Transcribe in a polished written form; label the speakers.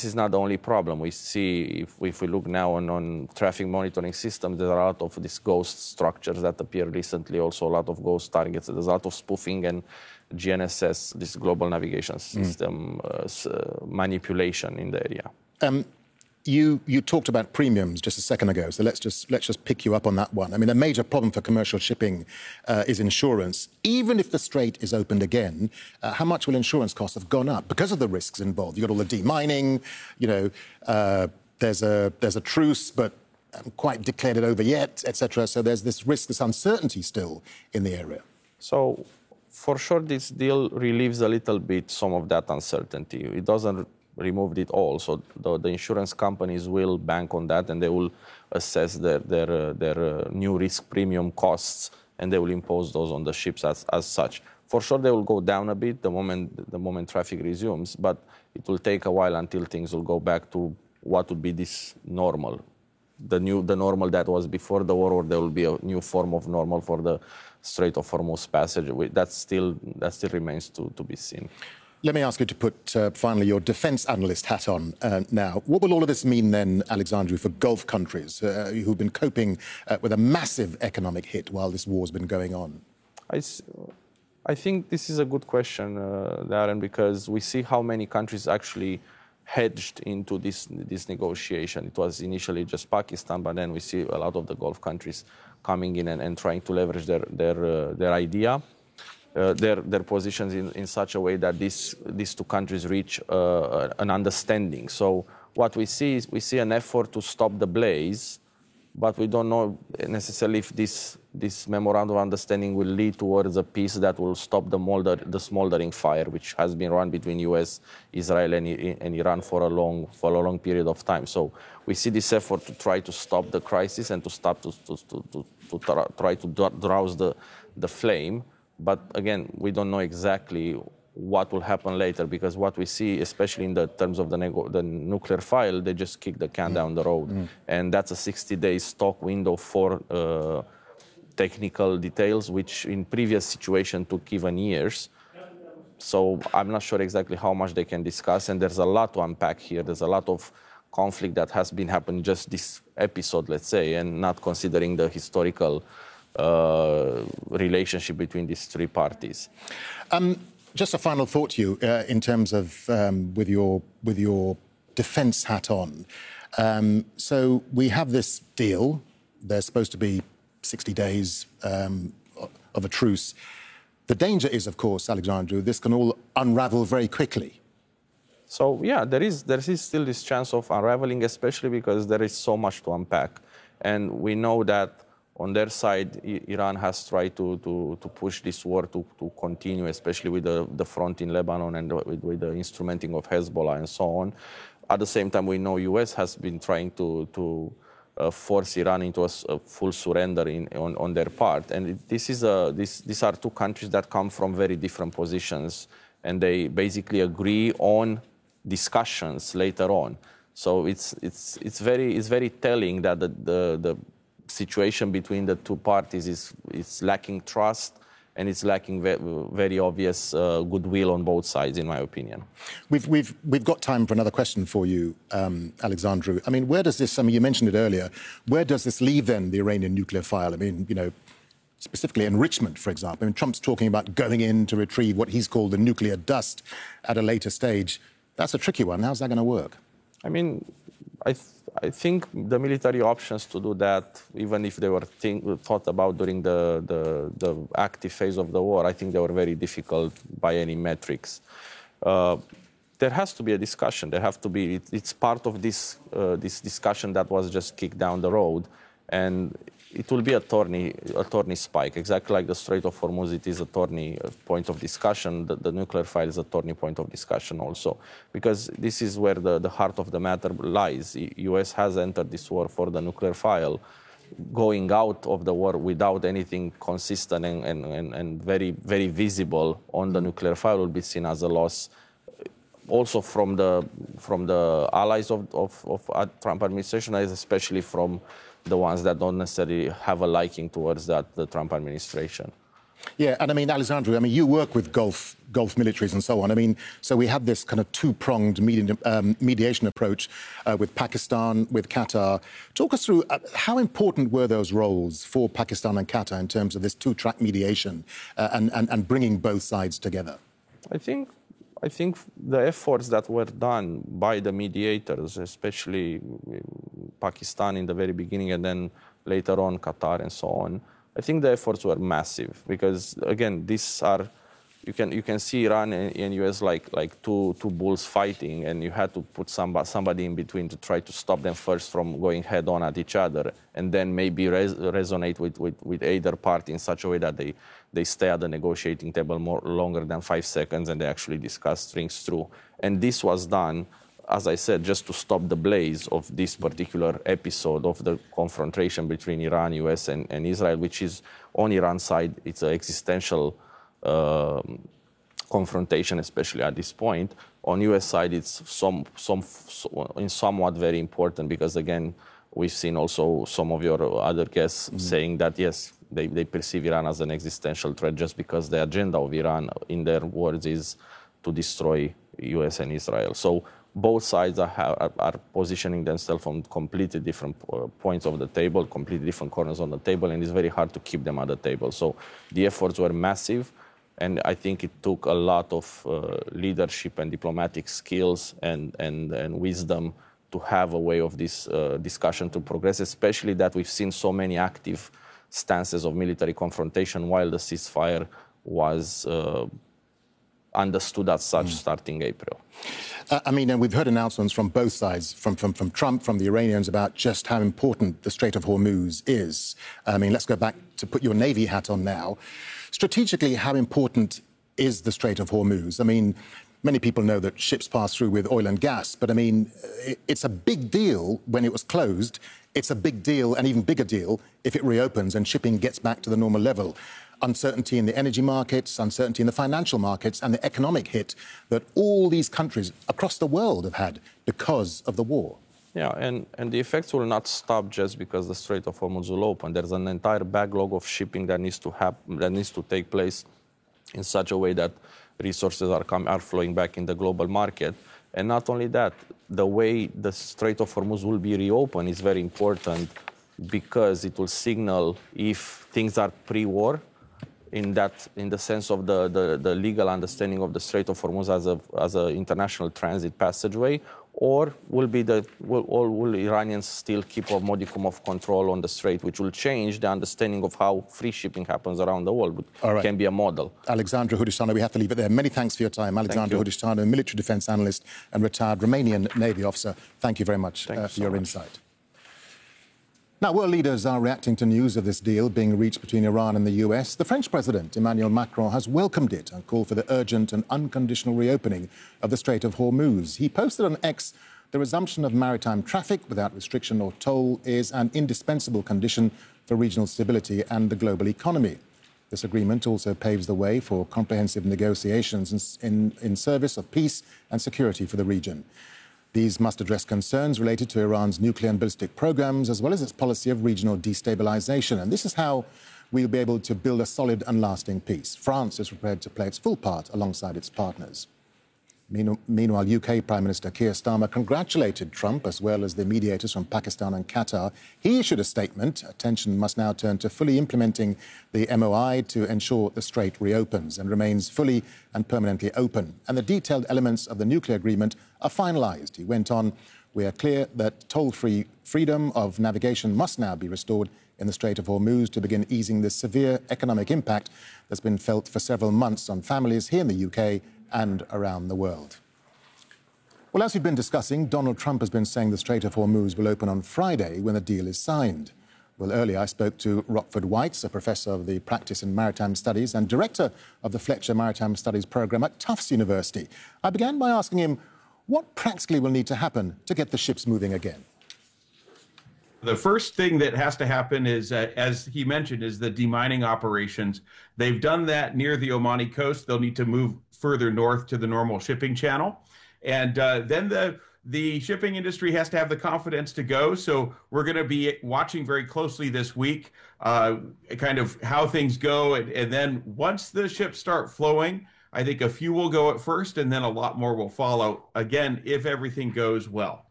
Speaker 1: this is not the only problem. We see, if we look now on traffic monitoring systems, there are a lot of these ghost structures that appear recently, also a lot of ghost targets. There's a lot of spoofing and GNSS, this global navigation system, manipulation in the area.
Speaker 2: You talked about premiums just a second ago, so let's just pick you up on that one. I mean, a major problem for commercial shipping is insurance. Even if the strait is opened again, how much will insurance costs have gone up because of the risks involved? You've got all the demining, there's a truce, but haven't quite declared it over yet, etc. So there's this risk, this uncertainty still in the area.
Speaker 1: So for sure, this deal relieves a little bit some of that uncertainty. It doesn't remove it all. So the insurance companies will bank on that, and they will assess their new risk premium costs, and they will impose those on the ships as such. For sure, they will go down a bit the moment traffic resumes, but it will take a while until things will go back to what would be this normal, the normal that was before the war, or there will be a new form of normal for the Strait of Hormuz passage. That still remains to be seen.
Speaker 2: Let me ask you to put, finally, your defence analyst hat on now. What will all of this mean then, Alexandru, for Gulf countries who've been coping with a massive economic hit while this war's been going on?
Speaker 1: I think this is a good question, Darren, because we see how many countries actually hedged into this negotiation. It was initially just Pakistan, but then we see a lot of the Gulf countries coming in and trying to leverage their idea. Their positions in such a way that these two countries reach an understanding. So what we see is an effort to stop the blaze, but we don't know necessarily if this memorandum of understanding will lead towards a peace that will stop the smoldering fire, which has been run between U.S., Israel, and Iran for a long period of time. So we see this effort to try to stop the crisis and to try to douse the flame. But again, we don't know exactly what will happen later, because what we see, especially in the terms of the nuclear file, they just kick the can down the road. And that's a 60-day stock window for technical details, which in previous situation took even years. So I'm not sure exactly how much they can discuss, and there's a lot to unpack here. There's a lot of conflict that has been happening just this episode, let's say, and not considering the historical relationship between these three parties.
Speaker 2: Just a final thought to you in terms of with your defence hat on. So we have this deal. There's supposed to be 60 days of a truce. The danger is, of course, Alexandru, this can all unravel very quickly.
Speaker 1: So yeah, there is still this chance of unraveling, especially because there is so much to unpack, and we know that on their side, Iran has tried to push this war to continue, especially with the front in Lebanon and with the instrumenting of Hezbollah and so on. At the same time, we know U.S. has been trying to force Iran into a full surrender on their part. And these are two countries that come from very different positions, and they basically agree on discussions later on. So it's very telling that the situation between the two parties is lacking trust, and it's lacking very obvious goodwill on both sides, in my opinion.
Speaker 2: We've got time for another question for you, Alexandru. I mean, where does this? I mean, you mentioned it earlier. Where does this leave then the Iranian nuclear file? I mean, specifically enrichment, for example. I mean, Trump's talking about going in to retrieve what he's called the nuclear dust at a later stage. That's a tricky one. How's that going to work?
Speaker 1: I mean, I think the military options to do that, even if they were thought about during the active phase of the war, I think they were very difficult by any metrics. There has to be a discussion. There have to be. It's part of this discussion that was just kicked down the road, and it will be a thorny spike, exactly like the Strait of Hormuz. It is a thorny point of discussion. The nuclear file is a thorny point of discussion also, because this is where the heart of the matter lies. The U.S. has entered this war for the nuclear file. Going out of the war without anything consistent and very, very visible on the nuclear file will be seen as a loss, also from the allies of Trump administration, especially from the ones that don't necessarily have a liking towards the Trump administration.
Speaker 2: Yeah, and I mean, Alessandro, I mean, you work with Gulf militaries and so on. I mean, so we had this kind of two-pronged mediation approach with Pakistan, with Qatar. Talk us through how important were those roles for Pakistan and Qatar in terms of this two-track mediation and bringing both sides together?
Speaker 1: I think the efforts that were done by the mediators, especially Pakistan in the very beginning and then later on Qatar and so on, I think the efforts were massive because, again, these are, you can see Iran and US like two bulls fighting, and you had to put somebody in between to try to stop them first from going head on at each other, and then maybe resonate with either party in such a way that they stay at the negotiating table longer than 5 seconds and they actually discuss things through. And this was done, as I said, just to stop the blaze of this particular episode of the confrontation between Iran, US, and Israel, which is, on Iran's side, it's an existential confrontation, especially at this point. On US side, it's somewhat very important because, again, we've seen also some of your other guests saying that, yes, they perceive Iran as an existential threat just because the agenda of Iran, in their words, is to destroy US and Israel. So both sides are positioning themselves on completely different points of the table, completely different corners on the table, and it's very hard to keep them at the table. So the efforts were massive, and I think it took a lot of leadership and diplomatic skills and wisdom to have a way of this discussion to progress, especially that we've seen so many active stances of military confrontation while the ceasefire was understood as such starting April.
Speaker 2: I mean, and we've heard announcements from both sides, from Trump, from the Iranians, about just how important the Strait of Hormuz is. I mean, let's go back to put your Navy hat on now. Strategically, how important is the Strait of Hormuz? I mean, many people know that ships pass through with oil and gas, but I mean, it's a big deal when it was closed. It's a big deal, an even bigger deal, if it reopens and shipping gets back to the normal level. Uncertainty in the energy markets, uncertainty in the financial markets, and the economic hit that all these countries across the world have had because of the war.
Speaker 1: Yeah, and the effects will not stop just because the Strait of Hormuz will open. There's an entire backlog of shipping that needs to happen, that needs to take place in such a way that resources are flowing back in the global market. And not only that, the way the Strait of Hormuz will be reopened is very important because it will signal if things are pre-war, in the sense of the legal understanding of the Strait of Hormuz as an international transit passageway, or will Iranians still keep a modicum of control on the strait, which will change the understanding of how free shipping happens around the world. It can be a model.
Speaker 2: Alexandru Hudishanu, we have to leave it there. Many thanks for your time. Alexandru Hudishanu, military defense analyst and retired Romanian Navy officer. Thank you very much for your insight. Now, world leaders are reacting to news of this deal being reached between Iran and the US. The French President, Emmanuel Macron, has welcomed it and called for the urgent and unconditional reopening of the Strait of Hormuz. He posted on X, the resumption of maritime traffic without restriction or toll is an indispensable condition for regional stability and the global economy. This agreement also paves the way for comprehensive negotiations in service of peace and security for the region. These must address concerns related to Iran's nuclear and ballistic programs, as well as its policy of regional destabilization. And this is how we'll be able to build a solid and lasting peace. France is prepared to play its full part alongside its partners. Meanwhile, UK Prime Minister Keir Starmer congratulated Trump, as well as the mediators from Pakistan and Qatar. He issued a statement. Attention must now turn to fully implementing the MOI to ensure the strait reopens and remains fully and permanently open. And the detailed elements of the nuclear agreement are finalised. He went on, we are clear that toll-free freedom of navigation must now be restored in the Strait of Hormuz to begin easing the severe economic impact that's been felt for several months on families here in the UK and around the world. Well, as we've been discussing, Donald Trump has been saying the Strait of Hormuz will open on Friday when the deal is signed. Well, earlier I spoke to Rockford Whites, a professor of the Practice in Maritime Studies and director of the Fletcher Maritime Studies program at Tufts University. I began by asking him what practically will need to happen to get the ships moving again.
Speaker 3: The first thing that has to happen is, as he mentioned, is the demining operations. They've done that near the Omani coast. They'll need to move further north to the normal shipping channel. And then the shipping industry has to have the confidence to go. So we're going to be watching very closely this week, kind of how things go. And then once the ships start flowing, I think a few will go at first and then a lot more will follow, again, if everything goes well.